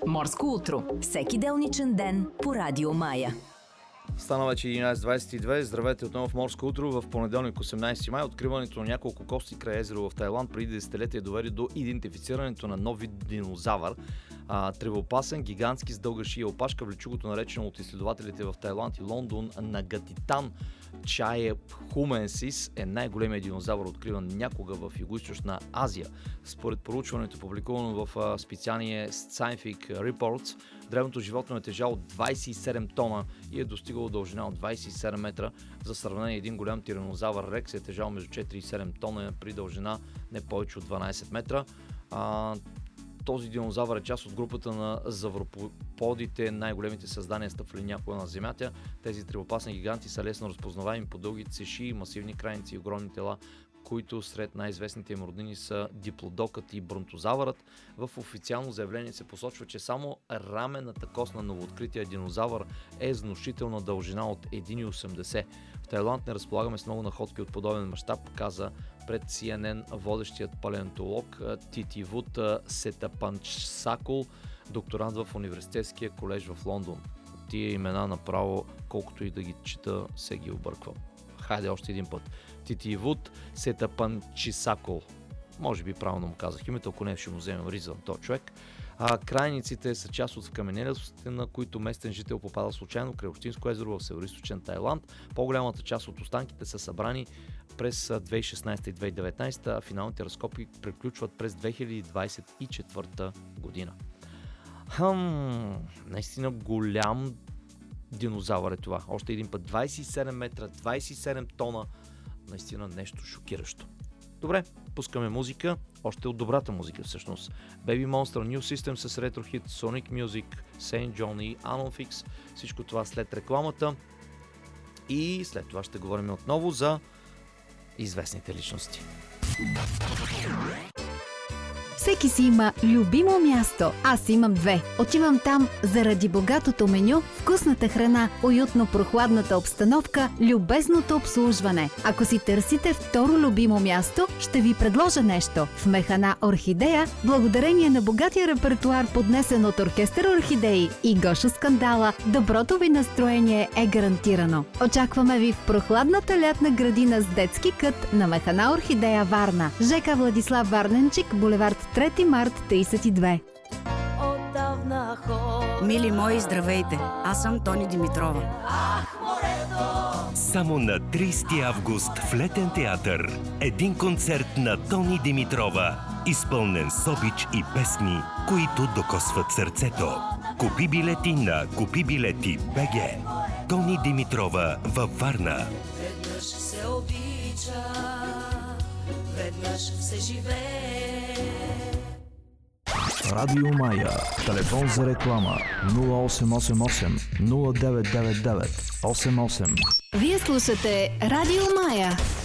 Морско утро. Всеки делничен ден по Радио Мая. Стана вече 11:22. Здравейте отново в Морско утро. В понеделник 18 май откриването на няколко кости край езеро в Тайланд преди десетилетия доведе до идентифицирането на нов вид динозавър. Тревопасен, гигантски, с дълга шия опашка, влечугото наречено от изследователите в Тайланд и Лондон Нагатитан Чаепхуменсис е най-големият динозавър, откриван някога в Югоизточна Азия. Според проучването, публикувано в специание Scientific Reports, древното животно е тежало 27 тона и е достигало дължина от 27 метра. За сравнение, един голям тиранозавър Рекс е тежал между 4 и 7 тона при дължина не повече от 12 метра. Този динозавър е част от групата на завроподите, най-големите създания, стъпвали някога на земята. Тези тревопасни гиганти са лесно разпознаваеми по дългите си шии, масивни крайници и огромни тела, които сред най-известните им роднини са диплодокът и бронтозавърът. В официално заявление се посочва, че само рамената кост на новооткрития динозавър е с внушителна дължина от 1,80. В Тайланд не разполагаме с много находки от подобен мащаб, каза пред CNN водещият палеонтолог Титивут Сетапанчсакул, докторант в Университетския колеж в Лондон. Тия имена направо, колкото и да ги чета, се ги обърквам. Хайде още един път. Титивут Сетапанчсакул. Може би правилно му казах името, ако не ще му вземем риза на този човек. Крайниците са част от вкаменелостите, на които местен жител попада случайно край Общинско езеро в североизточен Тайланд. По-голямата част от останките са събрани през 2016 и 2019, а финалните разкопки приключват през 2024 година. Наистина голям динозавър е това. Още един път 27 метра, 27 тона. Наистина нещо шокиращо. Добре, пускаме музика. Още от добрата музика всъщност. Baby Monster, New System с ретро-хит, Sonic Music, Saint John и Anonfix. Всичко това след рекламата. И след това ще говорим отново за известните личности. Всеки си има любимо място. Аз имам две. Отивам там заради богатото меню, вкусната храна, уютно прохладната обстановка, любезното обслужване. Ако си търсите второ любимо място, ще ви предложа нещо. В Механа Орхидея, благодарение на богатия репертуар, поднесен от оркестър Орхидеи и Гошо Скандала, доброто ви настроение е гарантирано. Очакваме ви в прохладната лятна градина с детски кът на Механа Орхидея, Варна. ЖК Владислав Варненчик, булевард 3 март 32. Мили мои, здравейте! Аз съм Тони Димитрова. Само на 30 август в Летен театър един концерт на Тони Димитрова, изпълнен с обич и песни, които докосват сърцето. Купи билети на KupiBileti.bg. Тони Димитрова във Варна. Веднъж се обича, веднъж се живее. Радио Мая. Телефон за реклама 0888 0999 88. Вие слушате Радио Мая.